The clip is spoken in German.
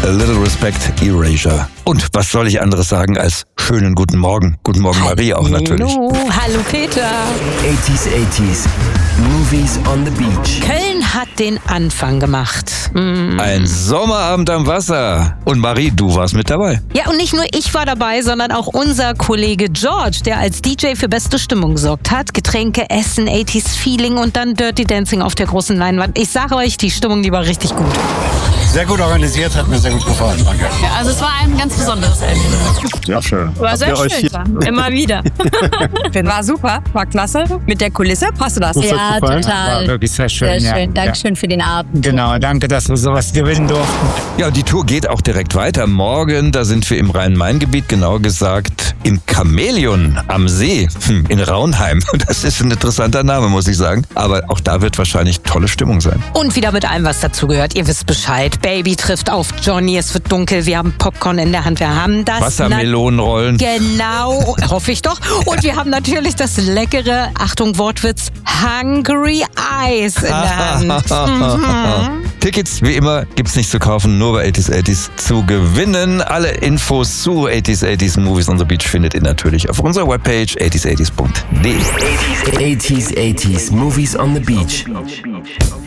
A Little Respect, Erasure. Und was soll ich anderes sagen als schönen guten Morgen. Guten Morgen, Marie, auch natürlich. Hallo Peter. 80s, Movies on the Beach. Köln hat den Anfang gemacht. Ein Sommerabend am Wasser. Und Marie, du warst mit dabei. Ja, und nicht nur ich war dabei, sondern auch unser Kollege George, der als DJ für beste Stimmung gesorgt hat. Getränke, Essen, 80s Feeling und dann Dirty Dancing auf der großen Leinwand. Ich sage euch, die Stimmung, die war richtig gut. Sehr gut organisiert, hat mir sehr gut gefallen, danke. Ja, also es war ein ganz besonderes Erlebnis. Ja, schön. War sehr schön, immer wieder. War super, war klasse. Mit der Kulisse passte das. Ja, total. War wirklich sehr schön. Sehr schön. Ja. Dankeschön für den Abend. Genau, danke, dass wir sowas gewinnen durften. Ja, und die Tour geht auch direkt weiter. Morgen, da sind wir im Rhein-Main-Gebiet, genauer gesagt im Chamäleon am See in Raunheim. Das ist ein interessanter Name, muss ich sagen. Aber auch da wird wahrscheinlich tolle Stimmung sein. Und wieder mit allem, was dazu gehört. Ihr wisst Bescheid. Baby trifft auf Johnny, es wird dunkel, wir haben Popcorn in der Hand, wir haben das... Wassermelonenrollen. Genau, hoffe ich doch. Und wir haben natürlich das leckere, Achtung Wortwitz, Hungry Eyes in der Hand. Tickets, wie immer, gibt's nicht zu kaufen, nur bei 80s zu gewinnen. Alle Infos zu 80s Movies on the Beach findet ihr natürlich auf unserer Webpage 80s80s.de. 80s, Movies on the Beach.